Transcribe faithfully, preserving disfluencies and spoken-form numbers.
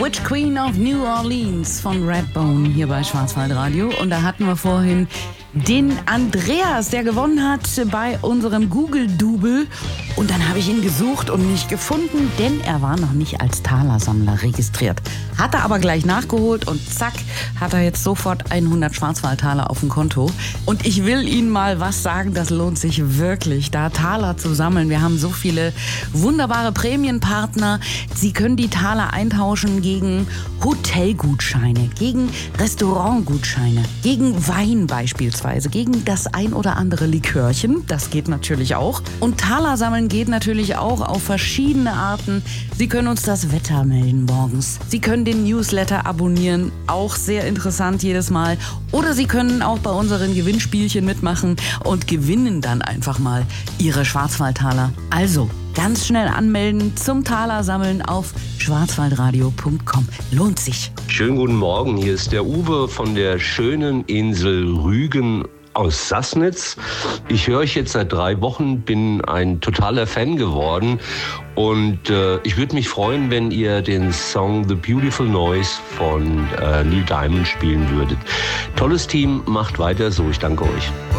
Witch Queen of New Orleans von Redbone hier bei Schwarzwaldradio. Und da hatten wir vorhin den Andreas, der gewonnen hat bei unserem Google-Double. Und dann habe ich ihn gesucht und nicht gefunden, denn er war noch nicht als Talersammler registriert. Hat er aber gleich nachgeholt und zack, hat er jetzt sofort hundert Schwarzwaldtaler auf dem Konto. Und ich will Ihnen mal was sagen, das lohnt sich wirklich, da Taler zu sammeln. Wir haben so viele wunderbare Prämienpartner. Sie können die Taler eintauschen gegen Hotelgutscheine, gegen Restaurantgutscheine, gegen Wein beispielsweise, gegen das ein oder andere Likörchen. Das geht natürlich auch. Und Taler sammeln geht natürlich auch auf verschiedene Arten. Sie können uns das Wetter melden morgens. Sie können den Newsletter abonnieren, auch sehr interessant jedes Mal. Oder Sie können auch bei unseren Gewinnspielchen mitmachen und gewinnen dann einfach mal Ihre Schwarzwaldtaler. Also ganz schnell anmelden zum Taler sammeln auf schwarzwaldradio punkt com. Lohnt sich. Schönen guten Morgen, hier ist der Uwe von der schönen Insel Rügen aus Sassnitz. Ich höre euch jetzt seit drei Wochen, bin ein totaler Fan geworden und äh, ich würde mich freuen, wenn ihr den Song The Beautiful Noise von äh, Neil Diamond spielen würdet. Tolles Team, macht weiter so, ich danke euch.